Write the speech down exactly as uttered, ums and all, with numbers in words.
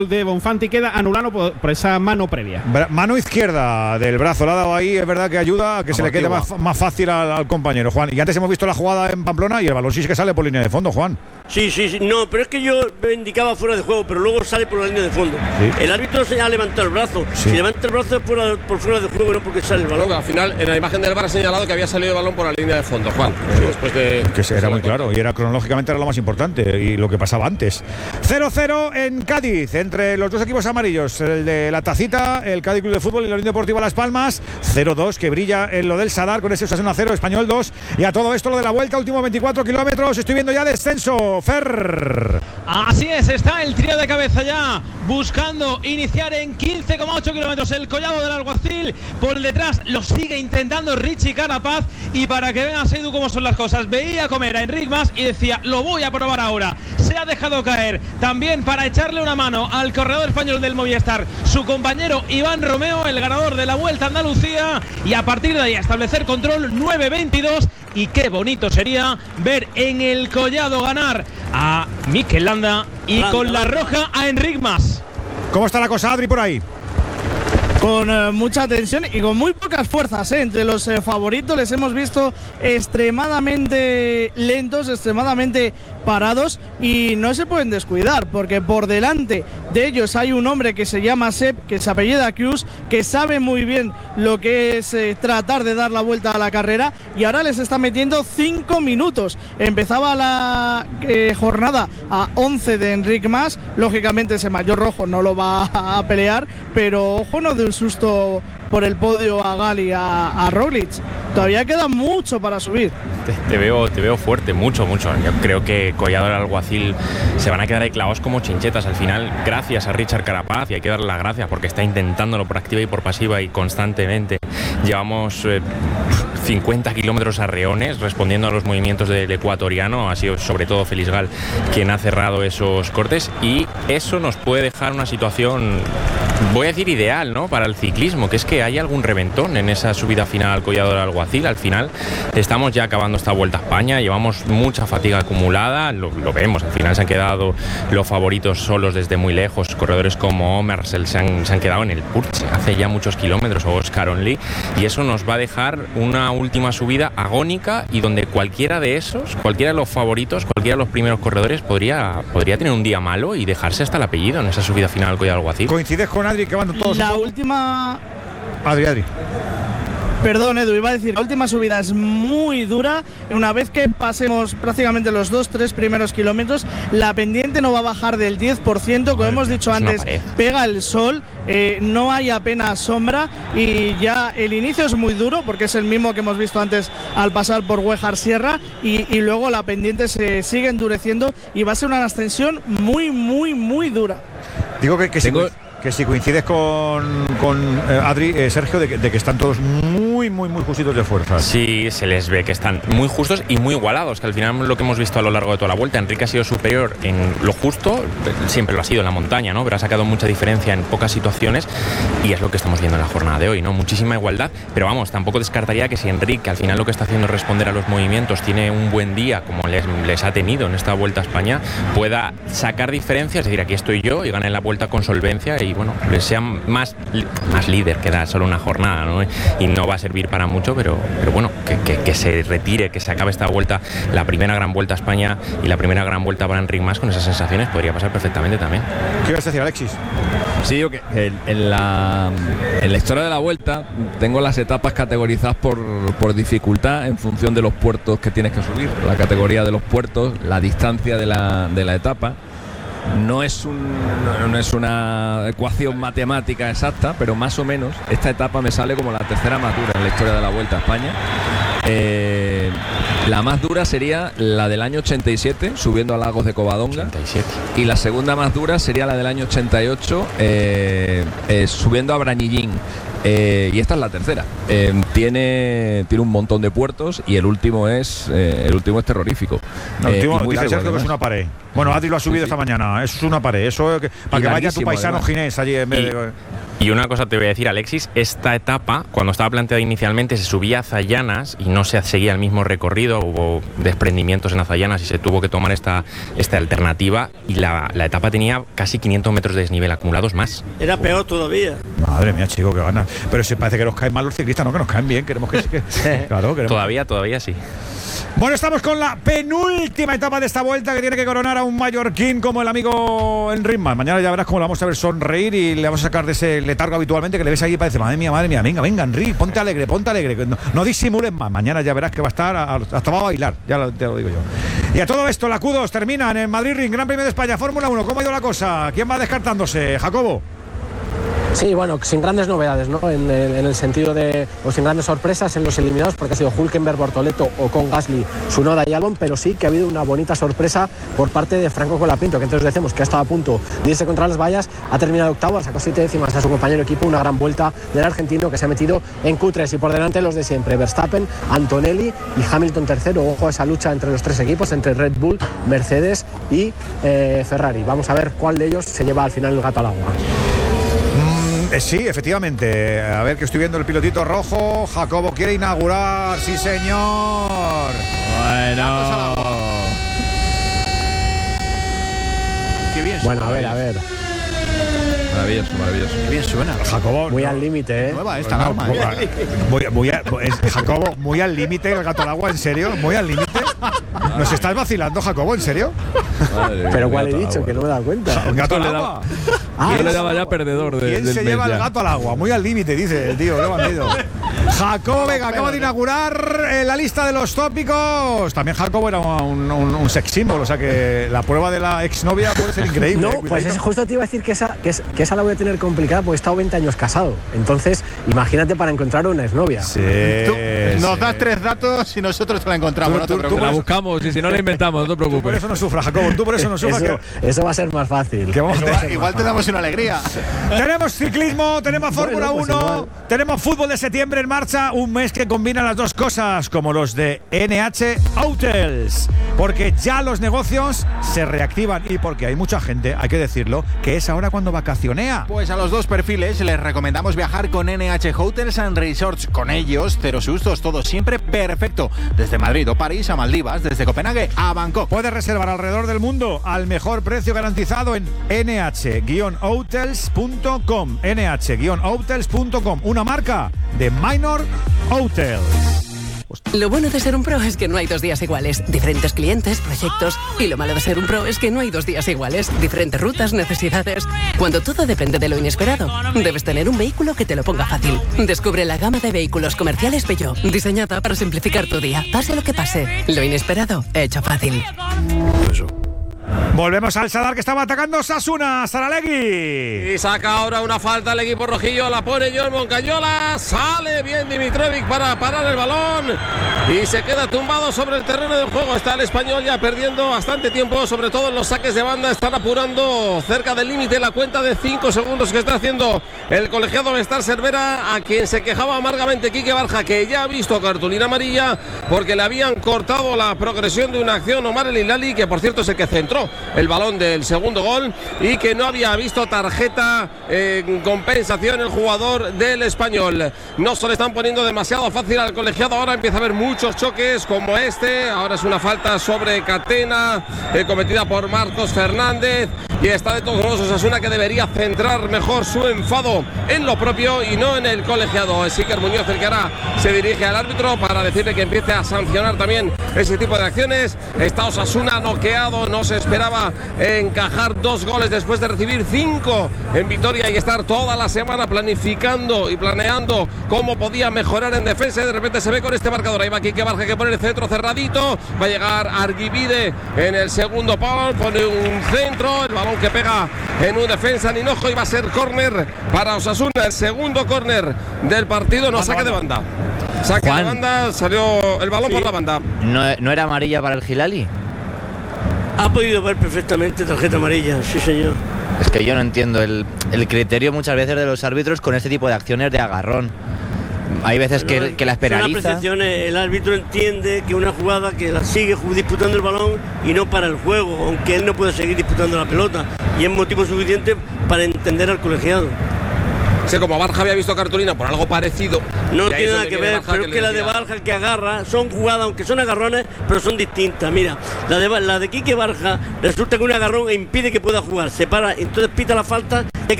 de Bonfanti queda anulado por, por esa mano previa. Bra- mano izquierda del brazo, la ha dado ahí, es verdad que ayuda a que se le quede más, más fácil al, al compañero, Juan. Y antes hemos visto la jugada en Pamplona y el balón sí que sale por línea de fondo, Juan. Sí, sí, sí, no, pero es que yo me indicaba fuera de juego, pero luego sale por la línea de fondo. Sí. El árbitro se ha levantado el brazo. Sí. Si levanta el brazo es por, por fuera de juego, no porque sale el balón. No, al final, en la imagen del V A R ha señalado que había salido el balón por la línea de fondo, Juan. Sí. Después de. Que era muy claro, y era cronológicamente era lo más importante, y lo que pasaba antes. cero cero en Cádiz, entre los dos equipos amarillos, el de la Tacita, el Cádiz Club de Fútbol y la Unión Deportiva Las Palmas. cero dos, que brilla en lo del Sadar con ese Osasuna cero, Español dos. Y a todo esto lo de la vuelta, últimos veinticuatro kilómetros, estoy viendo ya descenso, Fer. Así es, está el trío de cabeza ya buscando iniciar en quince coma ocho kilómetros el Collado del Alguacil. Por detrás lo sigue intentando Richie Carapaz. Y para que veas, Edu, cómo son las cosas, veía comer a Enric Mas y decía, lo voy a probar ahora. Se ha dejado caer también para echarle una mano al corredor español del Movistar, su compañero Iván Romeo, el ganador de la Vuelta a Andalucía. Y a partir de ahí establecer control nueve veintidós. Y qué bonito sería ver en el Collado ganar a Mikel Landa y con la roja a Enric Mas. ¿Cómo está la cosa, Adri, por ahí? Con eh, mucha tensión y con muy pocas fuerzas, ¿eh? Entre los eh, favoritos les hemos visto extremadamente lentos, extremadamente parados, y no se pueden descuidar porque por delante de ellos hay un hombre que se llama Sepp, que se apellida Cruz, que sabe muy bien lo que es eh, tratar de dar la vuelta a la carrera, y ahora les está metiendo cinco minutos. Empezaba la eh, jornada a once de Enric Mas, lógicamente ese maillot rojo no lo va a, a pelear, pero ojo, no de un susto por el podio a Gali, a, a Roglic. Todavía queda mucho para subir. Te, te veo te veo fuerte, mucho, mucho. Yo creo que Collado del Alguacil se van a quedar ahí clavados como chinchetas. Al final, gracias a Richard Carapaz, y hay que darle las gracias porque está intentándolo por activa y por pasiva y constantemente. Llevamos eh, cincuenta kilómetros a reones respondiendo a los movimientos del ecuatoriano. Ha sido sobre todo Félix Gal quien ha cerrado esos cortes, y eso nos puede dejar una situación, voy a decir ideal, ¿no?, para el ciclismo, que es que hay algún reventón en esa subida final al Collado del Alguacil. Al final estamos ya acabando esta Vuelta a España, llevamos mucha fatiga acumulada, lo, lo vemos, al final se han quedado los favoritos solos desde muy lejos. Corredores como Omersel se han, se han quedado en el Purche hace ya muchos kilómetros, o Oscar Only, y eso nos va a dejar una última subida agónica, y donde cualquiera de esos, cualquiera de los favoritos, cualquiera de los primeros corredores podría, podría tener un día malo y dejarse hasta el apellido en esa subida final al Collado del Alguacil. ¿Coincides con Adri que van todos? La última... Adri, Adri. Perdón, Edu, iba a decir, la última subida es muy dura. Una vez que pasemos prácticamente los dos, tres primeros kilómetros, la pendiente no va a bajar del diez por ciento, como hemos dicho antes, pega el sol, eh, no hay apenas sombra, y ya el inicio es muy duro, porque es el mismo que hemos visto antes al pasar por Huejar Sierra, y, y luego la pendiente se sigue endureciendo, y va a ser una ascensión muy, muy, muy dura. Digo que, que Tengo... si... que si coincides con, con eh, Adri, eh, Sergio, de que, de que están todos muy, muy, muy justitos de fuerza. Sí, se les ve que están muy justos y muy igualados, que al final lo que hemos visto a lo largo de toda la Vuelta, Enrique ha sido superior en lo justo, siempre lo ha sido en la montaña, ¿no?, pero ha sacado mucha diferencia en pocas situaciones, y es lo que estamos viendo en la jornada de hoy, ¿no?, muchísima igualdad. Pero vamos, tampoco descartaría que si Enrique al final lo que está haciendo es responder a los movimientos, tiene un buen día como les, les ha tenido en esta Vuelta a España, pueda sacar diferencias, es decir, aquí estoy yo, y gane la Vuelta con solvencia, y bueno, sea más, más líder, que da solo una jornada, ¿no?, y no va a servir para mucho, pero, pero bueno, que, que, que se retire, que se acabe esta Vuelta, la primera gran Vuelta a España y la primera gran Vuelta para Enric Mas, con esas sensaciones podría pasar perfectamente también. ¿Qué ibas a decir, Alexis? Sí, digo que en, en, la, en la historia de la Vuelta tengo las etapas categorizadas por, por dificultad en función de los puertos que tienes que subir, la categoría de los puertos, la distancia de la, de la etapa. No es, un, no es una ecuación matemática exacta, pero más o menos esta etapa me sale como la tercera más dura en la historia de la Vuelta a España. Eh, la más dura sería la del año ochenta y siete, subiendo a Lagos de Covadonga, ochenta y siete. Y la segunda más dura sería la del año ochenta y ocho, eh, eh, subiendo a Brañillín. Eh, y esta es la tercera. Eh, tiene, tiene un montón de puertos, y el último es eh, el último es terrorífico. No, el último, eh, dice Sergio que es una pared. Bueno, Adri lo ha subido sí, sí. esta mañana. Es una pared. Eso que, para que vaya tu paisano además. Ginés allí en vez y, de. Y una cosa te voy a decir, Alexis, esta etapa, cuando estaba planteada inicialmente, se subía a Zayanas y no se seguía el mismo recorrido, hubo desprendimientos en Azayanas y se tuvo que tomar esta, esta alternativa, y la, la etapa tenía casi quinientos metros de desnivel acumulados más. Era peor todavía. Madre mía, chico, que ganas. Pero si parece que nos caen mal los ciclistas, no, que nos caen bien, queremos que... que claro, queremos. Todavía, todavía sí. Bueno, estamos con la penúltima etapa de esta vuelta, que tiene que coronar a un mallorquín como el amigo Enric-Mas. Mañana ya verás cómo le vamos a ver sonreír y le vamos a sacar de ese letargo habitualmente que le ves ahí y parece, madre mía, madre mía, venga, venga, Enric, ponte alegre, ponte alegre, no, no disimules más. Mañana ya verás que va a estar, a, hasta va a bailar, ya lo, te lo digo yo. Y a todo esto, la Q dos termina en el Madrid Ring, Gran Premio de España, Fórmula uno. ¿Cómo ha ido la cosa? ¿Quién va descartándose? Jacobo. Sí, bueno, sin grandes novedades, ¿no? En el, en el sentido de, o sin grandes sorpresas en los eliminados, porque ha sido Hülkenberg, Bortoleto, Ocon, Gasly, Tsunoda y Albon, pero sí que ha habido una bonita sorpresa por parte de Franco Colapinto, que entonces decimos que ha estado a punto de irse contra las vallas, ha terminado octavo, sacó siete décimas a su compañero de equipo, una gran vuelta del argentino que se ha metido en Q tres, y por delante los de siempre, Verstappen, Antonelli y Hamilton tercero. Ojo a esa lucha entre los tres equipos, entre Red Bull, Mercedes y eh, Ferrari. Vamos a ver cuál de ellos se lleva al final el gato al agua. Eh, sí, efectivamente. A ver, que estoy viendo el pilotito rojo. Jacobo quiere inaugurar. Sí, señor. Bueno. Qué bien. Bueno, a ver, a ver. Maravilloso, maravilloso. Qué bien suena. Jacobo. Muy no, al límite, ¿eh? Nueva esta norma. Muy, muy, a- es- Jacobo, muy al límite el gato al agua, ¿en serio? Muy al límite. ¿Nos estás vacilando, Jacobo? ¿En serio? Madre Pero mía, ¿cuál he gato dicho? al Que no agua. me he dado cuenta. Un gato al le agua. Ah, Yo le daba ya perdedor de, ¿Quién del se mes lleva ya. el gato al agua? Muy al límite, dice el tío. Qué bandido. Jacobo, venga, acaba de inaugurar eh, la lista de los tópicos. También Jacobo era un, un, un sex symbol, o sea que la prueba de la exnovia puede ser increíble. No, eh, pues cuidadito. es, justo te iba a decir que esa, que, es- que esa la voy a tener complicada porque he estado veinte años casado. Entonces, imagínate para encontrar una exnovia. Sí, Tú nos sí. das tres datos y nosotros te la encontramos. Tú- no te tú- tú preocupes. La buscamos y si no la inventamos, no te Tú por preocupes. eso no sufras, Jacobo. Tú por eso no sufras. Eso, que- eso va a ser más fácil. que vamos a Eso va a tener- ser Igual más te fácil. damos una alegría. Tenemos ciclismo, tenemos Fórmula Bueno, pues uno, igual. tenemos fútbol de septiembre en marcha, un mes que combina las dos cosas, como los de N H Hotels, porque ya los negocios se reactivan y porque hay mucha gente, hay que decirlo, que es ahora cuando vacacionea. Pues a los dos perfiles les recomendamos viajar con N H Hotels and Resorts. Con ellos, cero sustos, todo siempre perfecto. Desde Madrid o París a Maldivas, desde Copenhague a Bangkok. Puedes reservar alrededor del mundo al mejor precio garantizado en N H hotels punto com. N H hotels punto com, una marca de Minor Hotels. Lo bueno de ser un pro es que no hay dos días iguales. Diferentes clientes, proyectos. Y lo malo de ser un pro es que no hay dos días iguales. Diferentes rutas, necesidades. Cuando todo depende de lo inesperado, debes tener un vehículo que te lo ponga fácil. Descubre la gama de vehículos comerciales Peugeot, diseñada para simplificar tu día. Pase lo que pase, lo inesperado, hecho fácil. Volvemos al Sadar, que estaba atacando Sasuna, Saralegui. Y saca ahora una falta el equipo rojillo, la pone John Moncayola, sale bien Dimitrovic para parar el balón y se queda tumbado sobre el terreno del juego. Está el español ya perdiendo bastante tiempo, sobre todo en los saques de banda. Están apurando cerca del límite la cuenta de cinco segundos que está haciendo el colegiado Bestar Cervera, a quien se quejaba amargamente Quique Barja, que ya ha visto cartulina amarilla porque le habían cortado la progresión de una acción Omar El Hilali, que por cierto es el que centró el balón del segundo gol, y que no había visto tarjeta en compensación el jugador del español. No se le están poniendo demasiado fácil al colegiado. Ahora empieza a haber muchos choques como este. Ahora es una falta sobre Catena eh, cometida por Marcos Fernández, y está de todos modos Osasuna, que debería centrar mejor su enfado en lo propio y no en el colegiado. Es Iker Muñoz el que ahora se dirige al árbitro para decirle que empiece a sancionar también ese tipo de acciones. Está Osasuna noqueado, no se esperaba encajar dos goles después de recibir cinco en Vitoria y estar toda la semana planificando y planeando cómo podía mejorar en defensa. De repente se ve con este marcador. Ahí va Quique Barja, que pone el centro cerradito. Va a llegar Arguibide en el segundo palo, pone un centro, el balón que pega en un defensa Ninojo, y va a ser córner para Osasuna, el segundo córner del partido. No, saque de banda. Saque Juan. de banda, salió el balón Sí. por la banda. ¿No, ¿No era amarilla para el Hilali? Ha podido ver perfectamente tarjeta amarilla, sí señor. Es que yo no entiendo el, el criterio muchas veces de los árbitros con este tipo de acciones de agarrón. Hay veces que, No, que las son penaliza. apreciaciones. El árbitro entiende que una jugada que la sigue disputando el balón y no para el juego, aunque él no puede seguir disputando la pelota, y es motivo suficiente para entender al colegiado. Sí, como Barja había visto cartulina por algo parecido. No tiene nada que ver, pero es que la de Barja que agarra son jugadas, aunque son agarrones, pero son distintas. Mira, la de, la de Quique Barja resulta que un agarrón impide que pueda jugar, se para, entonces pita la falta, hay que